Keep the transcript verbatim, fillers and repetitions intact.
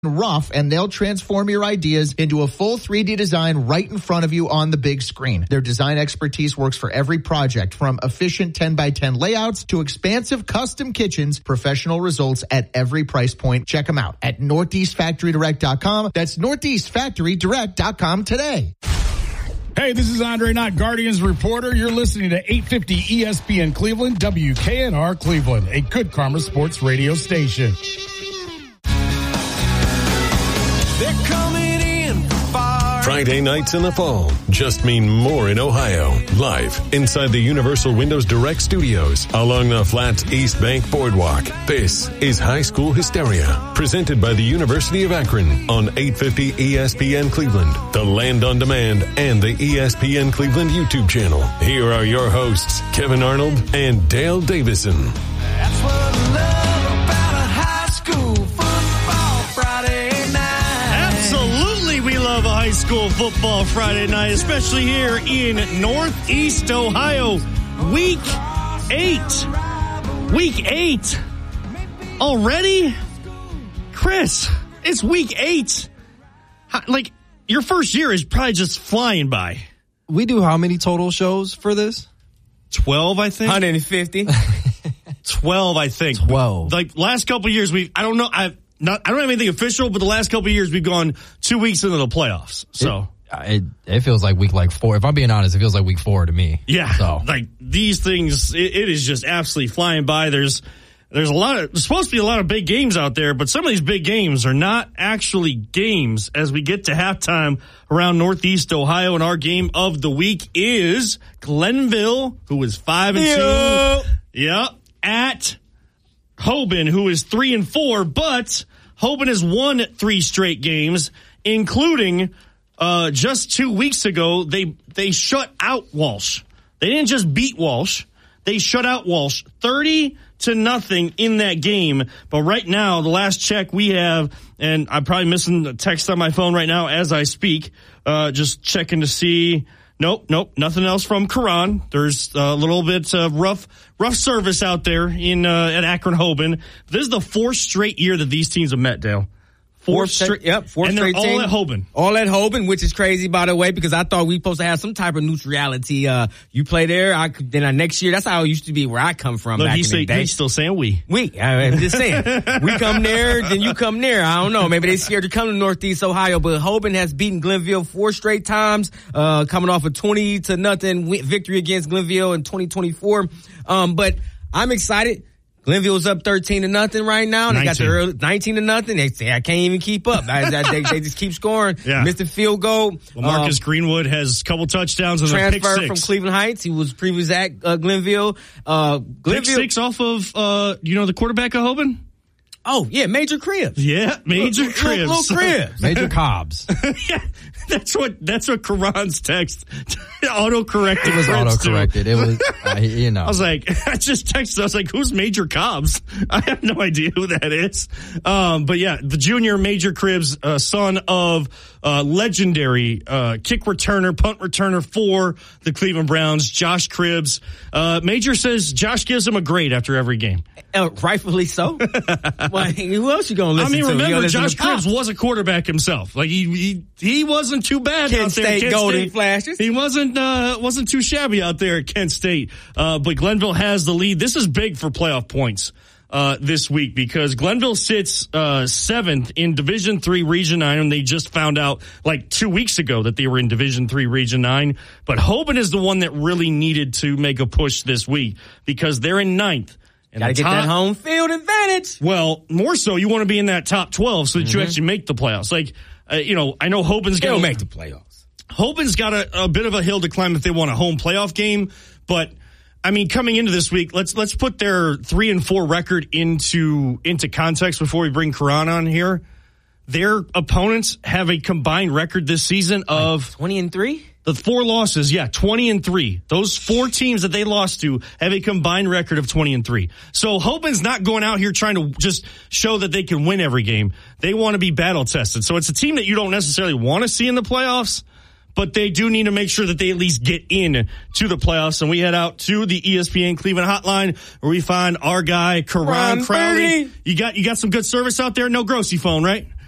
rough, and they'll transform your ideas into a full three D design right in front of you on the big screen. Their design expertise works for every project, from efficient ten by ten layouts to expansive custom kitchens. Professional results at every price point. Check them out at northeast factory direct dot com. That's northeast factory direct dot com today. Hey, this is Andre Knott, Guardians reporter. You're listening to eight fifty E S P N Cleveland, W K N R Cleveland, a Good Karma sports radio station. They're coming in far. Friday nights in the fall just mean more in Ohio. Live inside the Universal Windows Direct Studios along the Flats East Bank Boardwalk. This is High School Hysteria, presented by the University of Akron on eight fifty E S P N Cleveland, the Land on Demand, and the E S P N Cleveland YouTube channel. Here are your hosts, Kevin Arnold and Dale Davison. That's what I love about a high school football Friday night. Absolutely, we love a high school football Friday night, especially here in Northeast Ohio. Week eight. Week eight. Already? Chris, it's week eight. How, like, your first year is probably just flying by. We do how many total shows for this? twelve, I think. one hundred fifty. twelve, I think. twelve. Like, last couple of years, we I don't know, I've not, I don't have anything official, but the last couple of years, we've gone two weeks into the playoffs. So. It, it, it feels like week like four. If I'm being honest, it feels like week four to me. Yeah. So. Like, these things, it, it is just absolutely flying by. There's, there's a lot of, there's supposed to be a lot of big games out there, but some of these big games are not actually games as we get to halftime around Northeast Ohio. And our game of the week is Glenville, who is five and two. Yep. At Hoban, who is three and four, but Hoban has won three straight games, including uh, just two weeks ago, they they shut out Walsh. They didn't just beat Walsh. They shut out Walsh thirty to nothing in that game. But right now, the last check we have, and I'm probably missing a text on my phone right now as I speak, uh, just checking to see. Nope, nope, nothing else from Karan. There's a little bit of rough, rough service out there in uh, at Akron Hoban. This is the fourth straight year that these teams have met, Dale. Four straight, yep, four and straight they're all team. at Hoban. All at Hoban, which is crazy, by the way, because I thought we were supposed to have some type of neutrality. Uh, you play there, I, then uh, next year, that's how it used to be where I come from. Look, back he's, in the say, day. he's still saying we. We, I'm just saying. We come there, then you come there. I don't know. Maybe they're scared to come to Northeast Ohio, but Hoban has beaten Glenville four straight times, uh, coming off a twenty to nothing victory against Glenville in twenty twenty-four. Um, but I'm excited. Glenville's up thirteen to nothing right now. They got the early nineteen to nothing. They say I can't even keep up. I, I, they, they just keep scoring. Yeah. Missed the field goal. Well, Marcus um, Greenwood has a couple touchdowns and a pick transfer six. from Cleveland Heights. He was previously at uh, Glenville. Uh, Glenville. Pick six off of, uh, you know, the quarterback of Hoban? Oh, yeah, Major Cribs. Yeah, Major Little- Cribs. Little, little Cribs. Major Cobbs. Yeah, that's what that's what Karan's text auto corrected. It was auto corrected. It was, uh, you know. I was like, I just texted. I was like, "Who's Major Cobbs?" I have no idea who that is. Um, but yeah, the junior Major Cribs, uh, son of uh, legendary uh, kick returner, punt returner for the Cleveland Browns, Josh Cribs. Uh, Major says Josh gives him a grade after every game. Uh, rightfully so. Well, who else you gonna listen I mean, to? remember, Josh Cribs Cribs was a quarterback himself. Like he he, he wasn't too bad Kent out there. State Kent Golden State. Flashes. He wasn't uh, wasn't too shabby out there at Kent State. Uh, but Glenville has the lead. This is big for playoff points uh, this week because Glenville sits uh, seventh in Division Three Region Nine, and they just found out like two weeks ago that they were in Division Three Region Nine. But Hoban is the one that really needed to make a push this week because they're in ninth. And Gotta get top, that home field advantage. Well, more so, you want to be in that top twelve so that mm-hmm. you actually make the playoffs. Like, uh, you know, I know Hoban's They'll got make the playoffs. Hoban's got a, a bit of a hill to climb if they want a home playoff game. But I mean, coming into this week, let's let's put their three and four record into into context before we bring Karan on here. Their opponents have a combined record this season of like twenty and three. The four losses, yeah, twenty and three. Those four teams that they lost to have a combined record of twenty and three. So Hoban's not going out here trying to just show that they can win every game. They want to be battle tested. So it's a team that you don't necessarily want to see in the playoffs, but they do need to make sure that they at least get in to the playoffs. And we head out to the E S P N Cleveland hotline where we find our guy, Karan Crowley. You got, you got some good service out there? No grocery phone, right?